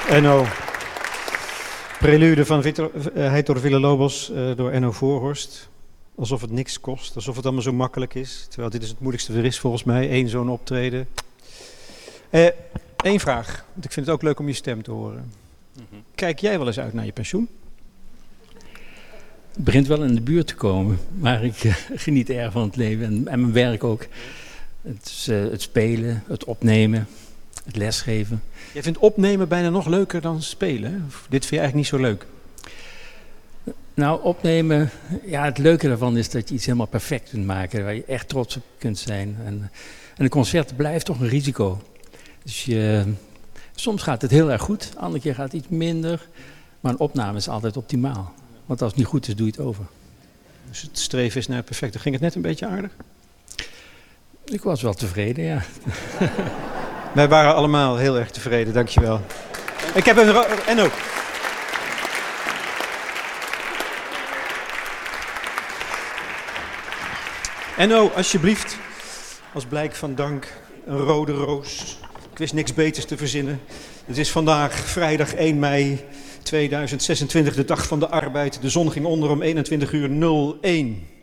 Enno. Prelude van Heitor Villa-Lobos door Enno Voorhorst. Alsof het niks kost, alsof het allemaal zo makkelijk is. Terwijl dit is het moeilijkste er is volgens mij, 1 zo'n optreden. Eén vraag, want ik vind het ook leuk om je stem te horen. Kijk jij wel eens uit naar je pensioen? Het begint wel in de buurt te komen, maar ik geniet erg van het leven en mijn werk ook. Het spelen, het opnemen, het lesgeven. Jij vindt opnemen bijna nog leuker dan spelen, hè? Of dit vind je eigenlijk niet zo leuk? Nou, opnemen, ja, het leuke daarvan is dat je iets helemaal perfect kunt maken, waar je echt trots op kunt zijn. En een concert blijft toch een risico. Dus soms gaat het heel erg goed, de andere keer gaat het iets minder, maar een opname is altijd optimaal. Want als het niet goed is, doe je het over. Dus het streven is naar het perfecte. Ging het net een beetje aardig? Ik was wel tevreden, ja. Wij waren allemaal heel erg tevreden, dankjewel. Ik heb een... Enno. Enno, alsjeblieft, als blijk van dank, een rode roos. Ik wist niks beters te verzinnen. Het is vandaag vrijdag 1 mei 2026, de dag van de arbeid. De zon ging onder om 21:01.